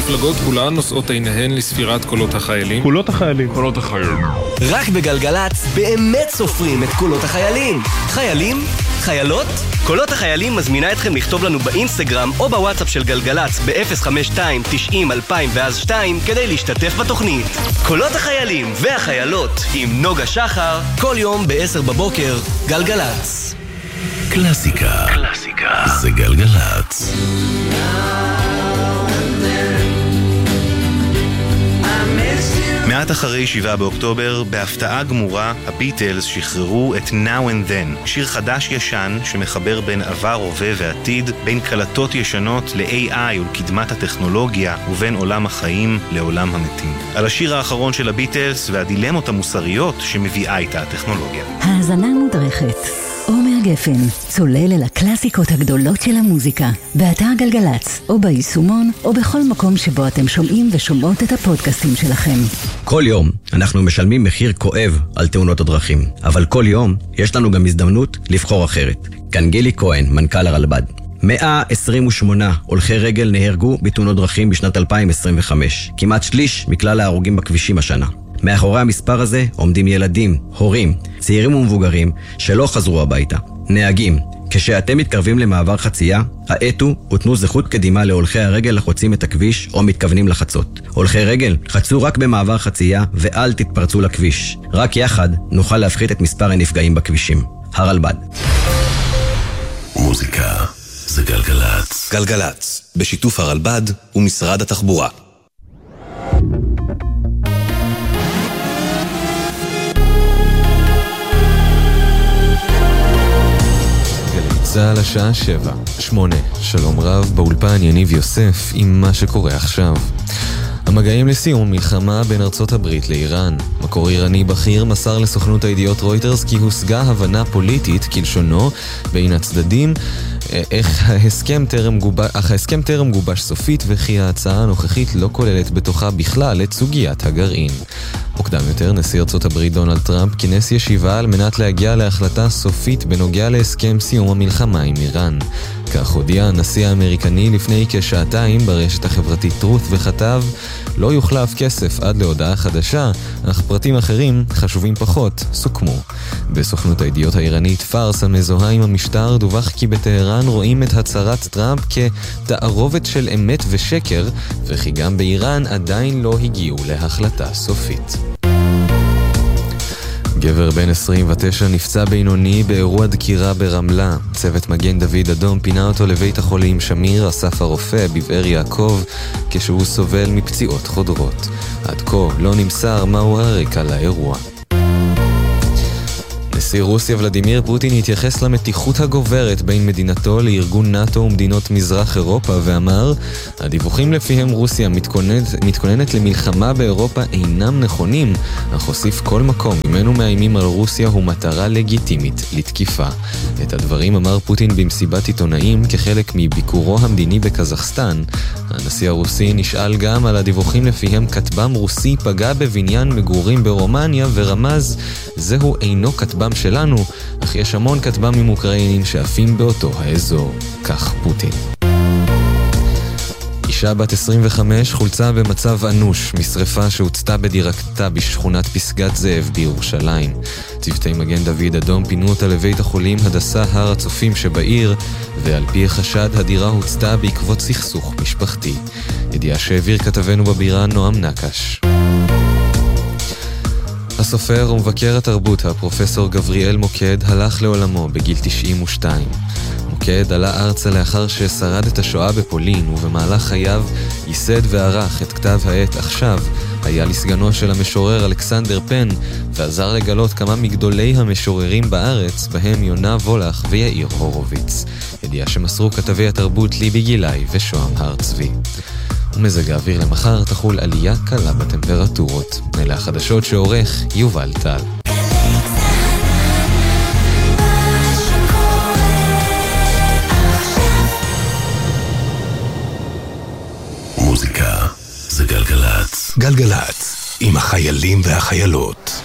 המפלגות כולן נושאות עיניהן לספירת קולות החיילים. קולות החיילים. קולות החיילים. רק בגלגלץ באמת סופרים את קולות החיילים. חיילים? חיילות? קולות החיילים מזמינה אתכם לכתוב לנו באינסטגרם או בוואטסאפ של גלגלץ ב-052-90-2000 כדי להשתתף בתוכנית. קולות החיילים והחיילות עם נוגה שחר, כל יום ב-10 בבוקר, גלגלץ. קלאסיקה. קלאסיקה. זה גלגלץ. מעט אחרי 7 באוקטובר, בהפתעה גמורה, הביטלס שחררו את Now and Then, שיר חדש ישן שמחבר בין עבר, הווה ועתיד, בין קלטות ישנות ל-AI ולקדמת הטכנולוגיה, ובין עולם החיים לעולם המתים. על השיר האחרון של הביטלס והדילמות המוסריות שמביאה איתה הטכנולוגיה. האזנה מודרכת. עומר גפן, צולל אל הקלאסיקות הגדולות של המוזיקה, באתר גלגלץ, או ביישומון, או בכל מקום שבו אתם שומעים ושומעות את הפודקאסטים שלכם. כל יום אנחנו משלמים מחיר כואב על תאונות הדרכים, אבל כל יום יש לנו גם הזדמנות לבחור אחרת. כאן גילי כהן, מנכ"ל הרלב"ד. 128 הולכי רגל נהרגו בתאונות דרכים בשנת 2025, כמעט שליש מכלל ההרוגים בכבישים השנה. מאחורי המספר הזה עומדים ילדים, הורים, צעירים ומבוגרים שלא חזרו הביתה. נהגים, כשאתם מתקרבים למעבר חצייה, האטו ותנו זכות קדימה להולכי הרגל לחוצים את הכביש או מתכוונים לחצות. הולכי רגל, חצו רק במעבר חצייה ואל תתפרצו לכביש. רק יחד נוכל להפחית את מספר הנפגעים בכבישים. הרלב"ד. מוזיקה זה גלגלץ. גלגלץ, בשיתוף הרלב"ד ומשרד התחבורה. על השעה 7:08. שלום רב, באולפן יניב יוסף עם מה שקורה עכשיו. המגעים לסיום מלחמה בין ארצות הברית לאיראן. מקור איראני בכיר מסר לסוכנות הידיעות רויטרס כי הושגה הבנה פוליטית כלשונו בין הצדדים, אך ההסכם טרם גובש סופית וכי ההצעה הנוכחית לא כוללת בתוכה בכלל את סוגיית הגרעין. מוקדם יותר, נשיא ארצות הברית דונלד טראמפ כינס ישיבה על מנת להגיע להחלטה סופית בנוגע להסכם סיום המלחמה עם איראן. כך הודיע הנשיא האמריקני לפני כשעתיים ברשת החברתית טרות וכתב: לא יוחלף כסף עד להודעה חדשה, אך פרטים אחרים, חשובים פחות, סוכמו. בסוכנות הידיעות האיראנית פארס המזוהה עם המשטר דווח כי בטהרן רואים את הצהרת טראמפ כתערובת של אמת ושקר, וכי גם באיראן עדיין לא הגיעו להחלטה סופית. גבר בן 29 נפצע בינוני באירוע דקירה ברמלה. צוות מגן דוד אדום פינה אותו לבית החולים שמיר אסף הרופא בבאר יעקב כשהוא סובל מפציעות חודרות. עד כה לא נמסר מהו הרקע לאירוע. נשיא רוסיה ולדימיר פוטין התייחס למתיחות הגוברת בין מדינתו לארגון נאטו ומדינות מזרח אירופה ואמר: הדיווחים לפיהם רוסיה מתכוננת למלחמה באירופה אינם נכונים, אך הוסיף כל מקום ממנו מאיימים על רוסיה הוא מטרה לגיטימית לתקיפה. את הדברים אמר פוטין במסיבת עיתונאים כחלק מביקורו המדיני בקזחסטן. הנשיא הרוסי נשאל גם על הדיווחים לפיהם כטב"ם רוסי פגע בבניין מגורים ברומניה ורמז: זהו אינו כטב"ם שלנו, אך יש המון כטב"מים אוקראינים שעפים באותו האזור. כך פוטין. אישה בת 25 חולצה במצב אנוש משריפה שהוצתה בדירתה בשכונת פסגת זאב בירושלים. צוותי מגן דוד אדום פינו אותה לבית החולים הדסה הר הצופים שבעיר, ועל פי החשד הדירה הוצתה בעקבות סכסוך משפחתי. ידיעה שהעביר כתבנו בבירה נועם נקש. הסופר ומבקר התרבות הפרופסור גבריאל מוקד הלך לעולמו בגיל 92. מוקד עלה ארצה לאחר ששרד את השואה בפולין, ובמהלך חייו ייסד וערך את כתב העת עכשיו, היה לסגנו של המשורר אלכסנדר פן, ועזר לגלות כמה מגדולי המשוררים בארץ, בהם יונה וולך ויאיר הורוביץ. ידיעה שמסרו כתבי התרבות ליבי גילאי ושוהם הר צבי. ומזג האוויר למחר תחול עלייה קלה בטמפרטורות. אלה החדשות שעורך יובל טל. מוזיקה זה גלגלץ. גלגלץ עם החיילים והחיילות.